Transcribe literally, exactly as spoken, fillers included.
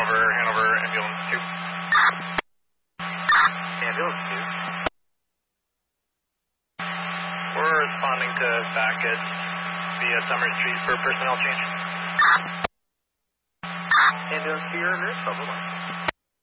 Hanover, Hanover, ambulance two. Ambulance two. We're responding to Sackett via Summer Street for personnel change. Ambulance two, you're under, over one.